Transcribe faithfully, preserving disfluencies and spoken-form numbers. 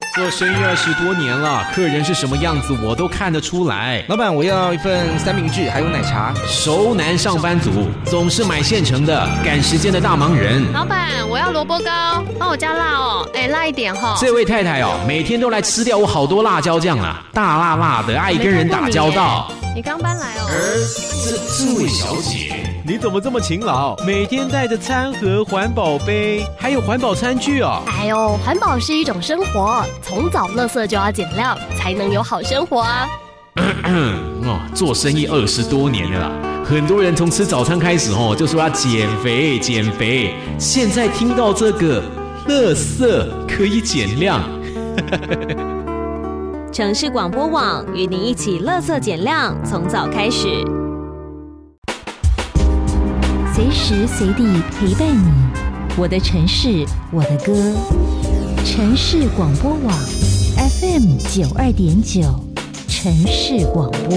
做生意二十多年了，客人是什么样子我都看得出来。 老板，我要一份三明治，还有奶茶。 熟男上班族，总是买现成的，赶时间的大忙人。 老板，我要萝卜糕，帮我加辣哦，哎，辣一点哈、哦。 这位太太哦，每天都来吃掉我好多辣椒酱啦，大辣辣的，爱跟人打交道。 你刚搬来哦。 而这这位小姐，你怎么这么勤劳？每天带着餐盒、环保杯，还有环保餐具哦。 哎呦，环保是一种生活，从早垃圾就要减量，才能有好生活啊。 哦，做生意二十多年了啦，很多人从吃早餐开始哦，就说要减肥减肥。现在听到这个，垃圾可以减量。 城市广播网与您一起垃圾减量，从早开始， 随时随地陪伴你。我的城市，我的歌。城市广播网 F M 九二点九，城市广播。